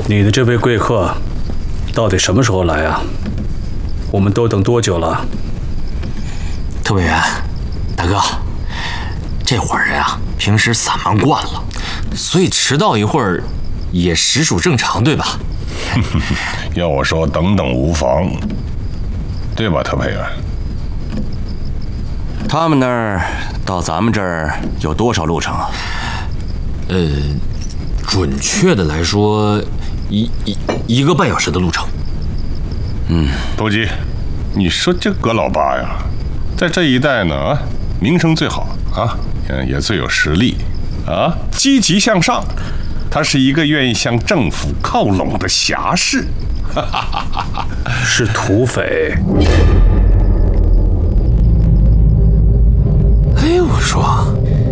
你的这位贵客，到底什么时候来啊？我们都等多久了？ 特派员，大哥，这伙人啊，平时散漫惯了，所以迟到一会儿也实属正常，对吧？ 要我说，等等无妨，对吧，特派员？ 他们那儿到咱们这儿有多少路程啊？ 准确的来说，一个半小时的路程。 不急，你说这葛老八呀，在这一带呢啊，名声最好啊，也最有实力啊，积极向上。他是一个愿意向政府靠拢的侠士。 是土匪。 哎，我说，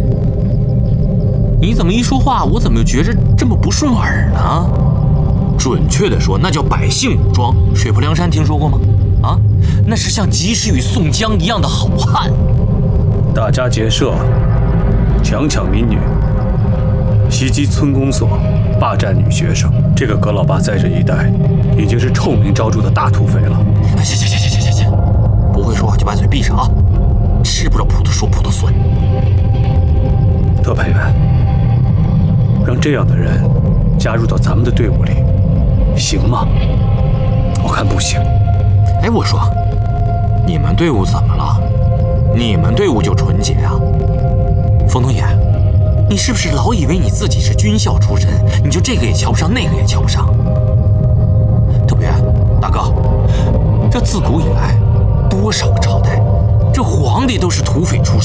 你怎么一说话，我怎么觉着这么不顺耳呢？准确的说，那叫百姓武装。水泊梁山听说过吗？啊，那是像及时雨宋江一样的好汉。 大家结社，强抢民女，袭击村公所，霸占女学生。这个葛老八在这一带已经是臭名昭著的大土匪了。 行，不会说话就把嘴闭上啊！吃不着葡萄说葡萄酸。 特派员，让这样的人加入到咱们的队伍里，行吗？我看不行。 哎，我说，你们队伍怎么了？你们队伍就纯洁啊？冯东野，你是不是老以为你自己是军校出身，你就这个也瞧不上，那个也瞧不上？特派员，大哥，这自古以来，多少个朝代，这皇帝都是土匪出身。